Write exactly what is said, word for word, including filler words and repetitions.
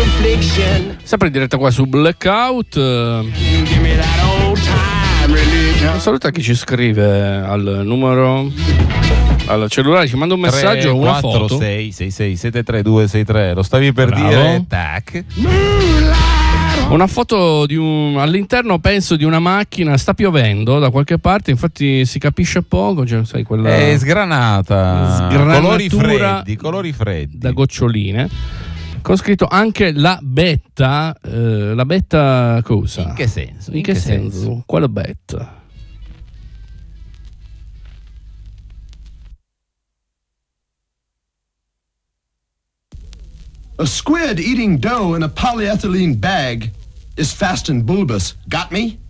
Sempre in diretta qua su Blackout. Un saluto a chi ci scrive al numero, al cellulare, ci manda un messaggio, tre, una quattro, foto. sei sei sei sette tre due sei tre. Lo stavi per Bravo. dire? Tac. Una foto di un, all'interno penso di una macchina, sta piovendo da qualche parte, infatti si capisce poco, cioè, sai, quella È sgranata, colori freddi, colori freddi da goccioline, con scritto anche la betta, eh, la betta cosa? In che senso? In, In che, che senso? senso? Quale betta? A squid eating dough in a polyethylene bag is fast and bulbous. Got me?